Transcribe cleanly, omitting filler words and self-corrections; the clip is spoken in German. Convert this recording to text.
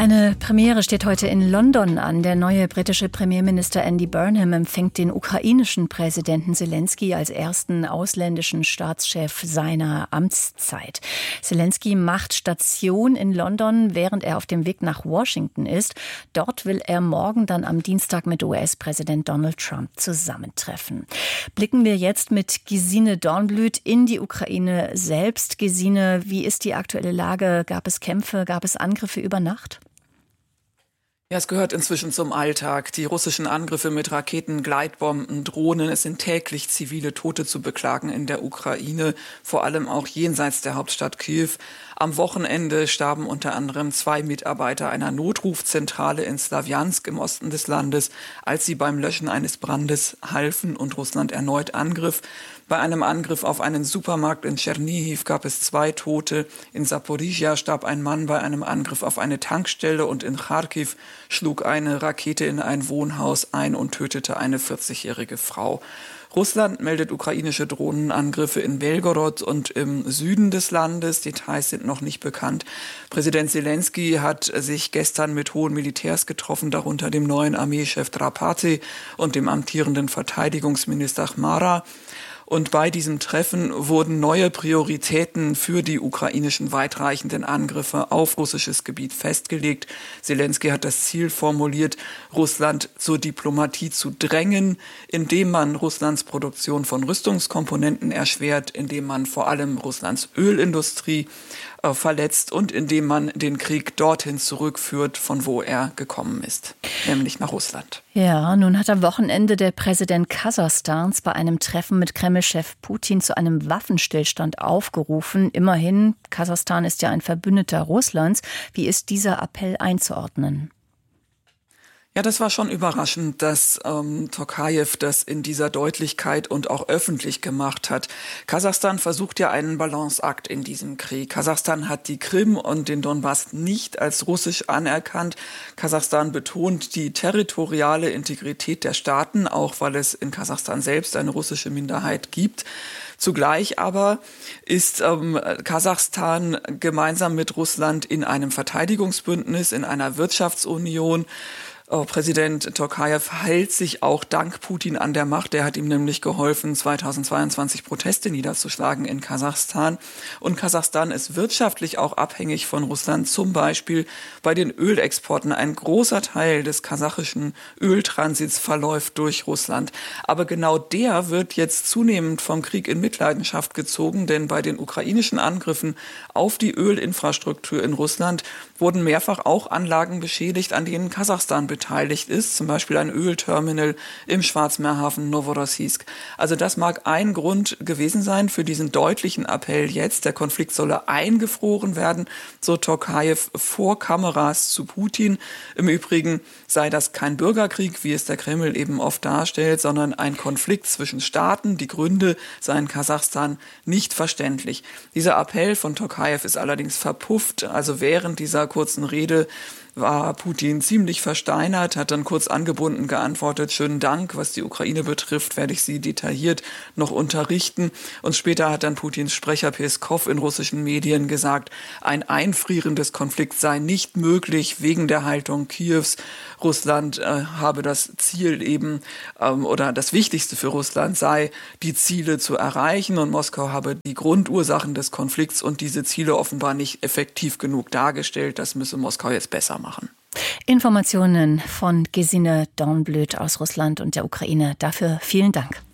Eine Premiere steht heute in London an. Der neue britische Premierminister Andy Burnham empfängt den ukrainischen Präsidenten Selenskyj als ersten ausländischen Staatschef seiner Amtszeit. Selenskyj macht Station in London, während er auf dem Weg nach Washington ist. Dort will er morgen dann am Dienstag mit US-Präsident Donald Trump zusammentreffen. Blicken wir jetzt mit Gesine Dornblüt in die Ukraine selbst. Gesine, wie ist die aktuelle Lage? Gab es Kämpfe, gab es Angriffe über Nacht? Ja, es gehört inzwischen zum Alltag. Die russischen Angriffe mit Raketen, Gleitbomben, Drohnen. Es sind täglich zivile Tote zu beklagen in der Ukraine, vor allem auch jenseits der Hauptstadt Kiew. Am Wochenende starben unter anderem 2 Mitarbeiter einer Notrufzentrale in Slawjansk im Osten des Landes, als sie beim Löschen eines Brandes halfen und Russland erneut angriff. Bei einem Angriff auf einen Supermarkt in Tschernihiw gab es 2 Tote. In Saporizhia starb ein Mann bei einem Angriff auf eine Tankstelle und in Charkiw schlug eine Rakete in ein Wohnhaus ein und tötete eine 40-jährige Frau. Russland meldet ukrainische Drohnenangriffe in Belgorod und im Süden des Landes. Details sind noch nicht bekannt. Präsident Selenskyj hat sich gestern mit hohen Militärs getroffen, darunter dem neuen Armeechef Drapati und dem amtierenden Verteidigungsminister Chmara. Und bei diesem Treffen wurden neue Prioritäten für die ukrainischen weitreichenden Angriffe auf russisches Gebiet festgelegt. Selenskyj hat das Ziel formuliert, Russland zur Diplomatie zu drängen, indem man Russlands Produktion von Rüstungskomponenten erschwert, indem man vor allem Russlands Ölindustrie verletzt und indem man den Krieg dorthin zurückführt, von wo er gekommen ist, nämlich nach Russland. Ja, nun hat am Wochenende der Präsident Kasachstans bei einem Treffen mit Kreml-Chef Putin zu einem Waffenstillstand aufgerufen. Immerhin, Kasachstan ist ja ein Verbündeter Russlands. Wie ist dieser Appell einzuordnen? Ja, das war schon überraschend, dass Tokajew das in dieser Deutlichkeit und auch öffentlich gemacht hat. Kasachstan versucht ja einen Balanceakt in diesem Krieg. Kasachstan hat die Krim und den Donbass nicht als russisch anerkannt. Kasachstan betont die territoriale Integrität der Staaten, auch weil es in Kasachstan selbst eine russische Minderheit gibt. Zugleich aber ist Kasachstan gemeinsam mit Russland in einem Verteidigungsbündnis, in einer Wirtschaftsunion. Präsident Tokajew hält sich auch dank Putin an der Macht. Der hat ihm nämlich geholfen, 2022 Proteste niederzuschlagen in Kasachstan. Und Kasachstan ist wirtschaftlich auch abhängig von Russland, zum Beispiel bei den Ölexporten. Ein großer Teil des kasachischen Öltransits verläuft durch Russland. Aber genau der wird jetzt zunehmend vom Krieg in Mitleidenschaft gezogen, denn bei den ukrainischen Angriffen auf die Ölinfrastruktur in Russland wurden mehrfach auch Anlagen beschädigt, an denen Kasachstan beteiligt ist, zum Beispiel ein Ölterminal im Schwarzmeerhafen Novorossiysk. Also das mag ein Grund gewesen sein für diesen deutlichen Appell jetzt. Der Konflikt solle eingefroren werden, so Tokajew vor Kameras zu Putin. Im Übrigen sei das kein Bürgerkrieg, wie es der Kreml eben oft darstellt, sondern ein Konflikt zwischen Staaten. Die Gründe seien Kasachstan nicht verständlich. Dieser Appell von Tokajew ist allerdings verpufft. Also während dieser kurzen Rede war Putin ziemlich versteinert, hat dann kurz angebunden geantwortet, schönen Dank, was die Ukraine betrifft, werde ich Sie detailliert noch unterrichten. Und später hat dann Putins Sprecher Peskow in russischen Medien gesagt, ein Einfrieren des Konflikts sei nicht möglich wegen der Haltung Kiews. Russland habe das Ziel eben, oder das Wichtigste für Russland sei, die Ziele zu erreichen, und Moskau habe die Grundursachen des Konflikts und diese Ziele offenbar nicht effektiv genug dargestellt. Das müsse Moskau jetzt besser machen. Informationen von Gesine Dornblüt aus Russland und der Ukraine. Dafür vielen Dank.